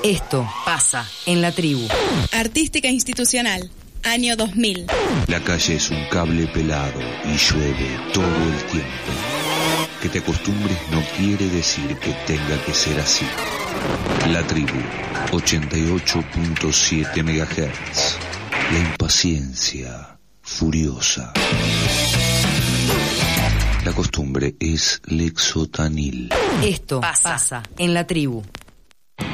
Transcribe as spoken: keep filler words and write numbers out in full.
Esto pasa en la tribu. Artística institucional, año dos mil. La calle es un cable pelado y llueve todo el tiempo. Que te acostumbres no quiere decir que tenga que ser así. La tribu, ochenta y ocho punto siete megahertz. La impaciencia furiosa. La costumbre es lexotanil. Esto pasa en la tribu.